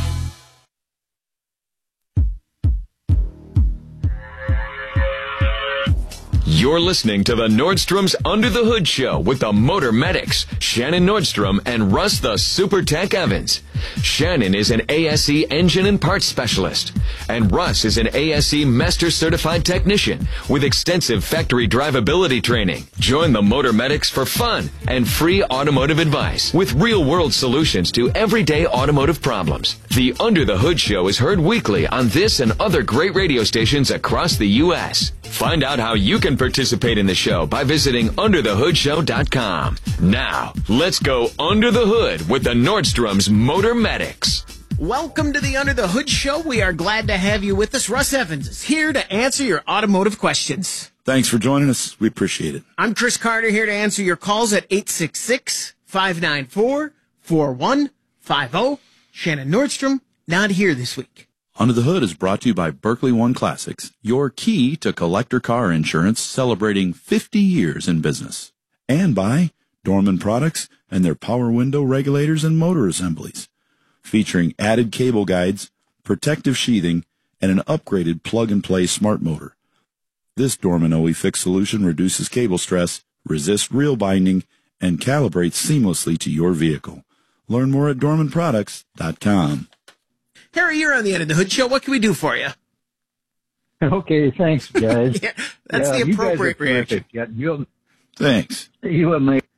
You're listening to the Nordstrom's Under the Hood Show with the Motor Medics, Shannon Nordstrom and Russ the Super Tech Evans. Shannon is an A S E engine and parts specialist, and Russ is an A S E Master Certified Technician with extensive factory drivability training. Join the Motor Medics for fun and free automotive advice with real-world solutions to everyday automotive problems. The Under the Hood Show is heard weekly on this and other great radio stations across the U S Find out how you can participate in the show by visiting under the hood show dot com. Now, let's go under the hood with the Nordstrom's Motor Medics. Welcome to the Under the Hood Show. We are glad to have you with us. Russ Evans is here to answer your automotive questions. Thanks for joining us. We appreciate it. I'm Chris Carter, here to answer your calls at eight six six, five nine four, four one five zero. Shannon Nordstrom, not here this week. Under the Hood is brought to you by Berkeley One Classics, your key to collector car insurance, celebrating fifty years in business. And by Dorman Products and their power window regulators and motor assemblies, featuring added cable guides, protective sheathing, and an upgraded plug-and-play smart motor. This Dorman O E Fix solution reduces cable stress, resists reel binding, and calibrates seamlessly to your vehicle. Learn more at dorman products dot com. Harry, you're on the End of the Hood Show. What can we do for you? Okay, thanks, guys. yeah, that's yeah, the appropriate reaction. Yeah, you'll, thanks. You and me.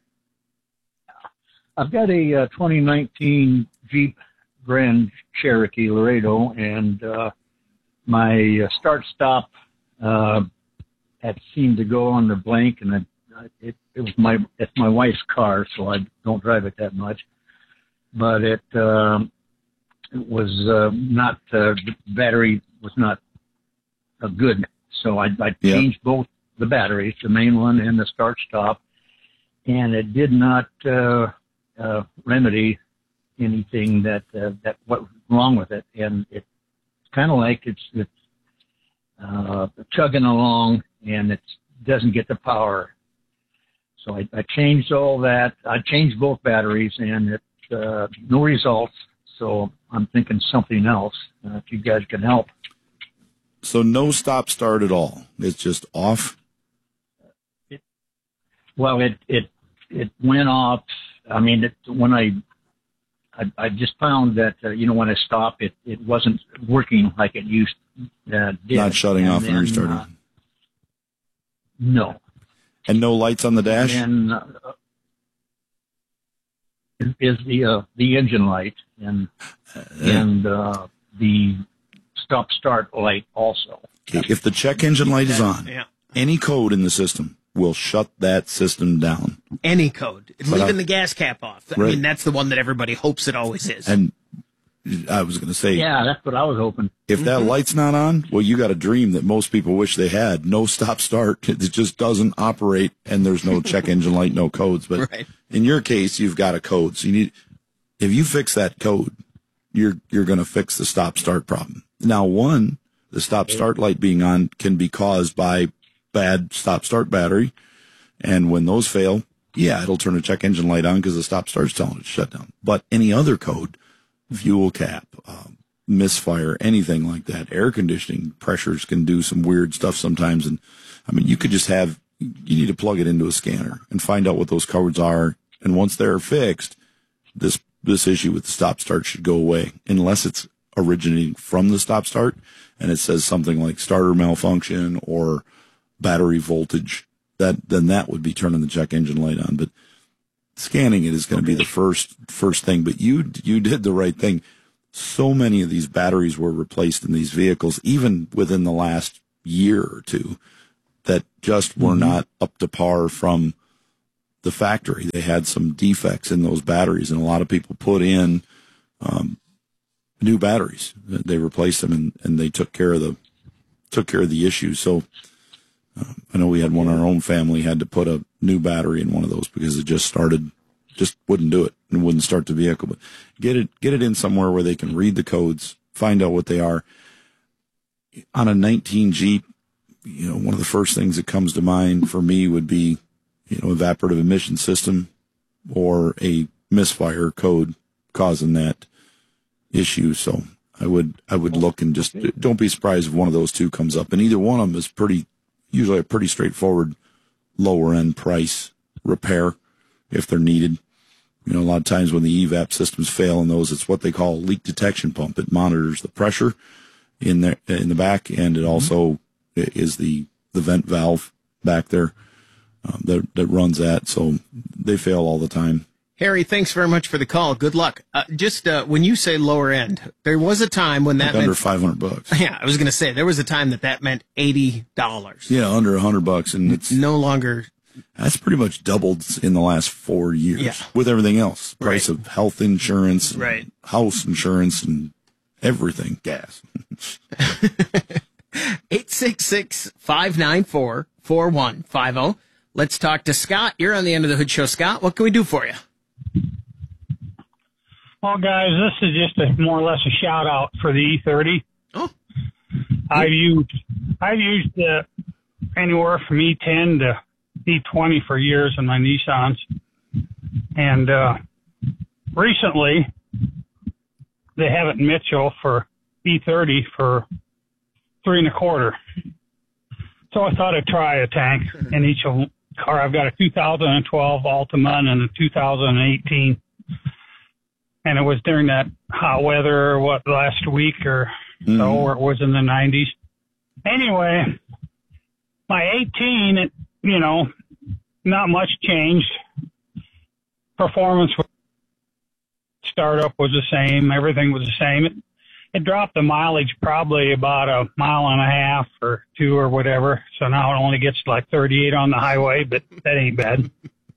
I've got a uh, twenty nineteen Jeep Grand Cherokee Laredo, and uh, my uh, start-stop uh, had seemed to go on the blank, and I, it, it was my it's my wife's car, so I don't drive it that much. But it. Um, It was uh, not, uh, the battery was not uh, good. So I, I changed yeah. both the batteries, the main one and the start stop, and it did not uh, uh, remedy anything that, uh, that what was wrong with it. And it's kind of like it's, it's uh, chugging along and it doesn't get the power. So I, I changed all that. I changed both batteries and it, uh, no results. So I'm thinking something else, uh, if you guys can help. So no stop start at all. It's just off? It, well, it, it, it went off. I mean, it, when I, I, I just found that, uh, you know, when I stopped, it, it wasn't working like it used uh, did. Not shutting and off then, and restarting? Uh, no. And no lights on the dash? And, uh, is the uh, the engine light and uh, and uh, the stop start light also. Okay. If the check engine light is on, yeah. any code in the system will shut that system down. Any code, But leaving I- the gas cap off. I Right. mean, that's the one that everybody hopes it always is. And I was going to say, Yeah, that's what I was hoping. if that light's not on, well, you got a dream that most people wish they had. No stop start. It just doesn't operate, and there's no check engine light, no codes. But Right. in your case, you've got a code. So you need, if you fix that code, you're you're going to fix the stop start problem. Now, one, the stop start light being on can be caused by bad stop start battery, and when those fail, yeah, it'll turn a check engine light on because the stop start's telling it to shut down. But any other code, fuel cap, um, misfire, anything like that, air conditioning pressures can do some weird stuff sometimes. And I mean, you could just have, you need to plug it into a scanner and find out what those codes are. And once they're fixed, this, this issue with the stop start should go away, unless it's originating from the stop start and it says something like starter malfunction or battery voltage. That, then that would be turning the check engine light on. But scanning it is going to be the first, first thing. But you, you did the right thing. So many of these batteries were replaced in these vehicles, even within the last year or two, that just were mm-hmm. not up to par from the factory. They had some defects in those batteries, and a lot of people put in um, new batteries. They replaced them, and, and they took care of the took care of the issues. So uh, I know we had one in our own family had to put a new battery in one of those because it just started, just wouldn't do it and wouldn't start the vehicle. But get it get it in somewhere where they can read the codes, find out what they are. On a nineteen Jeep, you know, one of the first things that comes to mind for me would be, you know, evaporative emission system or a misfire code causing that issue. So I would, I would look and just don't be surprised if one of those two comes up. And either one of them is pretty, usually a pretty straightforward lower end price repair if they're needed. You know, a lot of times when the E V A P systems fail in those, it's what they call a leak detection pump. It monitors the pressure in there, in the back, and it also is the, the vent valve back there um, that, that runs that. So they fail all the time. Harry, thanks very much for the call. Good luck. Uh, just uh, when you say lower end, there was a time when that like meant under five hundred bucks. Yeah, I was going to say there was a time that that meant eighty dollars. Yeah, under a hundred bucks, and it's no longer. That's pretty much doubled in the last four years. Yeah. With everything else, price right. of health insurance, and right. house insurance, and everything, gas. eight six six, five nine four, four one five zero. Let's talk to Scott. You're on the End of the Hood Show. Scott, what can we do for you? Well, guys, this is just a more or less a shout out for the E thirty. Oh. I've used, I've used uh, anywhere from E ten to E twenty for years in my Nissans. And uh, recently, they have it in Mitchell for E thirty for three and a quarter. So I thought I'd try a tank in each car. I've got a two thousand twelve Altima and a two thousand eighteen. And it was during that hot weather, what, last week or mm. so, or it was in the nineties. Anyway, my eighteen, it, you know, not much changed. Performance, startup was the same. Everything was the same. It, it dropped the mileage probably about a mile and a half or two or whatever. So now it only gets like thirty-eight on the highway, but that ain't bad.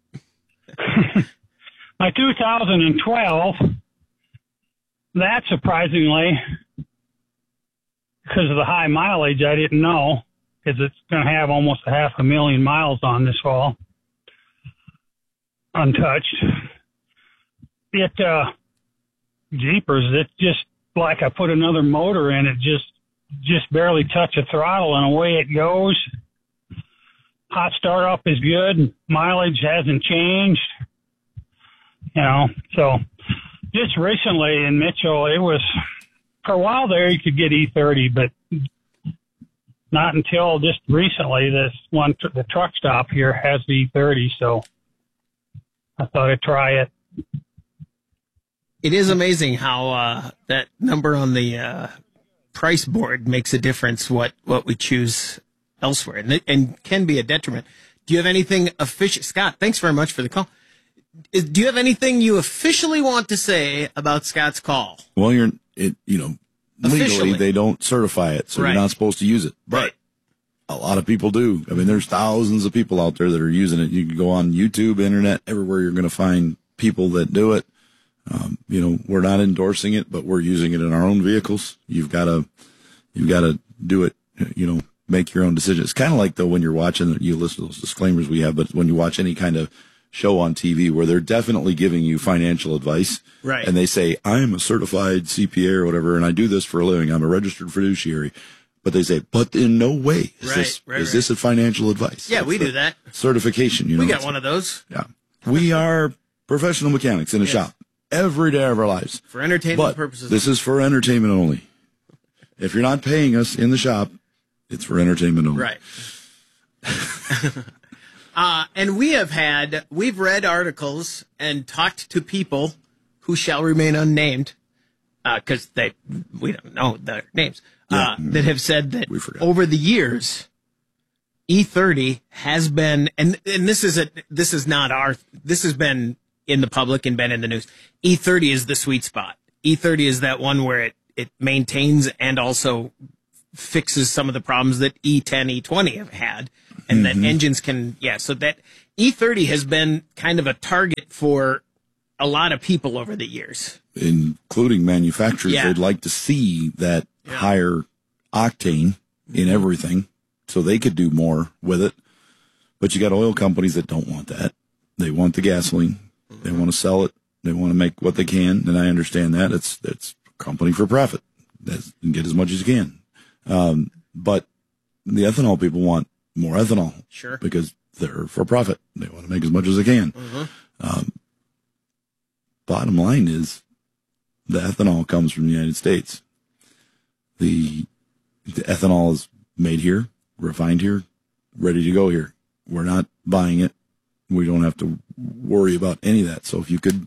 My two thousand twelve, that surprisingly, because of the high mileage, I didn't know, because it's going to have almost a half a million miles on this fall, untouched. It, uh, jeepers, it's just like I put another motor in it, just, just barely touch a throttle and away it goes. Hot startup is good. Mileage hasn't changed. You know, so just recently in Mitchell, it was, for a while there, you could get E thirty, but not until just recently, this one, the truck stop here has the E thirty, so I thought I'd try it. It is amazing how uh, that number on the uh, price board makes a difference what, what we choose elsewhere, and, and can be a detriment. Do you have anything official? Scott, thanks very much for the call. Is, do you have anything you officially want to say about Scott's call? Well, you're, it, you know, legally Officially. they don't certify it, so Right. you're not supposed to use it. But Right. a lot of people do. I mean, there's thousands of people out there that are using it. You can go on YouTube, internet, everywhere. You're going to find people that do it. Um, you know, we're not endorsing it, but we're using it in our own vehicles. You've got to, you've got to do it. You know, make your own decision. It's kind of like though when you're watching, you listen to those disclaimers we have, but when you watch any kind of show on T V where they're definitely giving you financial advice, right? And they say, I'm a certified C P A or whatever, and I do this for a living. I'm a registered fiduciary. But they say, but in no way is Right, this right, is right. this a financial advice. Yeah, It's we the do that. certification. You know, We got It's- one of those. Yeah, we are professional mechanics in a Yes. shop every day of our lives For entertainment but purposes. This is for entertainment only. If you're not paying us in the shop, it's for entertainment only. Right. uh, and we have had, we've read articles and talked to people who shall remain unnamed, because uh, they, we don't know their names, uh, yeah. that have said that over the years, E thirty has been, and, and this is a, this is not our, this has been in the public and been in the news. E thirty is the sweet spot. E thirty is that one where it, it maintains and also fixes some of the problems that E ten, E twenty have had, and mm-hmm. that engines can, yeah, so that E thirty has been kind of a target for a lot of people over the years. Including manufacturers. Yeah. They'd like to see that yeah. higher octane in everything so they could do more with it. But you got oil companies that don't want that. They want the gasoline. They want to sell it. They want to make what they can, and I understand that. It's it's company for profit. That's, get as much as you can. Um, but the ethanol people want more ethanol. Sure. Because they're for profit. They want to make as much as they can. Mm-hmm. Um, bottom line is the ethanol comes from the United States. The, the ethanol is made here, refined here, ready to go here. We're not buying it. We don't have to worry about any of that. So if you could,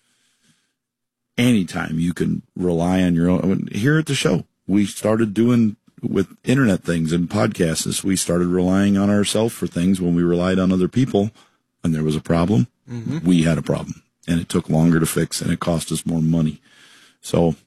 anytime you can rely on your own. I mean, here at the show, we started doing with internet things and podcasts. We started relying on ourselves for things when we relied on other people and there was a problem. Mm-hmm. We had a problem and it took longer to fix and it cost us more money. So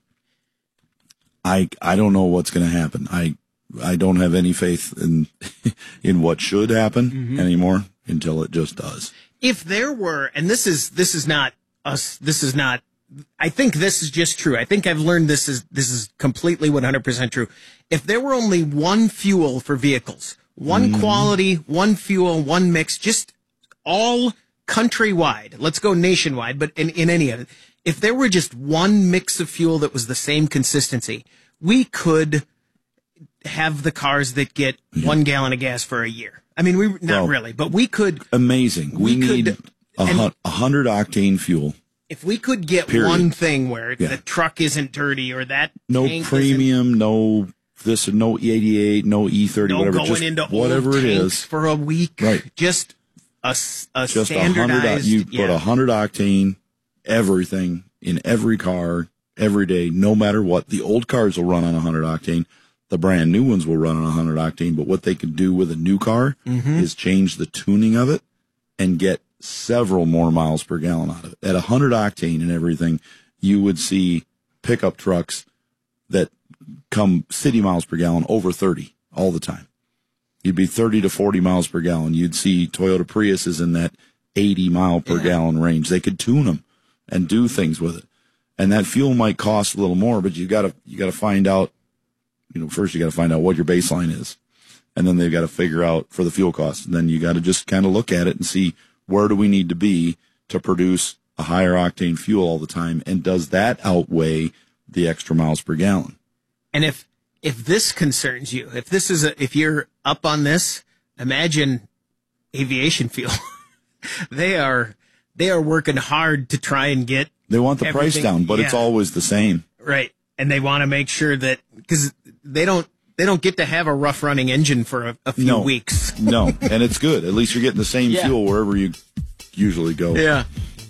I, I don't know what's going to happen. I, I don't have any faith in, in what should happen mm-hmm. anymore until it just does. If there were, and this is, this is not us, this is not, I think this is just true. I think I've learned this is, this is completely one hundred percent true. If there were only one fuel for vehicles, one mm. quality, one fuel, one mix, just all countrywide, let's go nationwide, but in, in any of it, if there were just one mix of fuel that was the same consistency, we could have the cars that get yeah. one gallon of gas for a year. I mean, we not well, really, but we could. Amazing. We, we need could, a, a hundred octane fuel. If we could get Period. one thing where yeah. the truck isn't dirty or that no premium, no this, no E eighty-eight, no E thirty, no whatever, going just into whatever old it tanks is for a week, right? Just a, a just standardized. A you yeah. put a hundred octane, everything in every car every day, no matter what. The old cars will run on a hundred octane. The brand new ones will run on a hundred octane. But what they can do with a new car mm-hmm. is change the tuning of it and get several more miles per gallon out of it. At a hundred octane and everything, you would see pickup trucks that come city miles per gallon over thirty all the time. You'd be thirty to forty miles per gallon. You'd see Toyota Priuses in that eighty mile per yeah. gallon range. They could tune them and do things with it. And that fuel might cost a little more, but you gotta, you gotta find out, you know, first you gotta find out what your baseline is. And then they've got to figure out for the fuel cost. And then you got to just kind of look at it and see, where do we need to be to produce a higher octane fuel all the time? And does that outweigh the extra miles per gallon? And if, if this concerns you, if this is a, if you're up on this, imagine aviation fuel. they are, they are working hard to try and get, they want the price down, but yeah. it's always the same. Right. And they want to make sure that, cause they don't, they don't get to have a rough running engine for a, a few no. weeks. No. And it's good. At least you're getting the same yeah. fuel wherever you usually go. Yeah.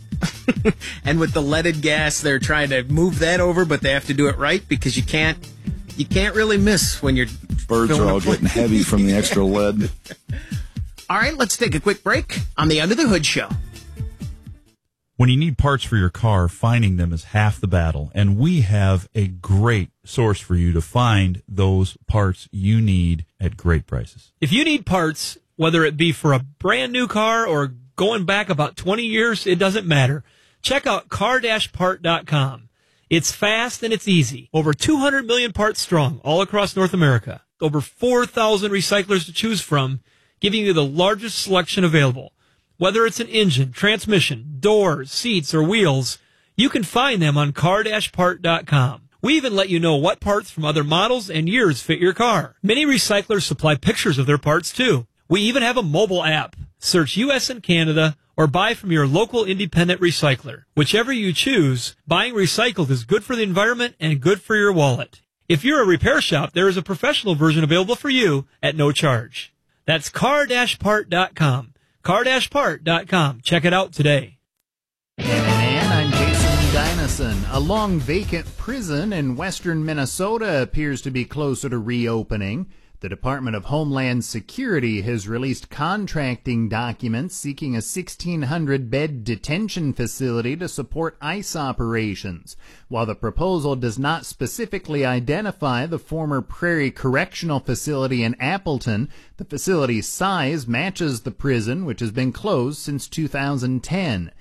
And with the leaded gas, they're trying to move that over, but they have to do it right because you can't, you can't really miss when you're. Birds are all getting heavy from the extra lead. All right, let's take a quick break on the Under the Hood Show. When you need parts for your car, finding them is half the battle, and we have a great source for you to find those parts you need at great prices. If you need parts, whether it be for a brand new car or going back about twenty years, it doesn't matter. Check out car dash part dot com. It's fast and it's easy. Over two hundred million parts strong all across North America. Over four thousand recyclers to choose from, giving you the largest selection available. Whether it's an engine, transmission, doors, seats, or wheels, you can find them on car dash part dot com. We even let you know what parts from other models and years fit your car. Many recyclers supply pictures of their parts, too. We even have a mobile app. Search U S and Canada or buy from your local independent recycler. Whichever you choose, buying recycled is good for the environment and good for your wallet. If you're a repair shop, there is a professional version available for you at no charge. That's car dash part dot com. car dash part dot com. Check it out today. And I'm Jason Dynison. A long vacant prison in western Minnesota appears to be closer to reopening. The Department of Homeland Security has released contracting documents seeking a sixteen hundred bed detention facility to support ICE operations. While the proposal does not specifically identify the former Prairie Correctional Facility in Appleton, the facility's size matches the prison, which has been closed since two thousand ten.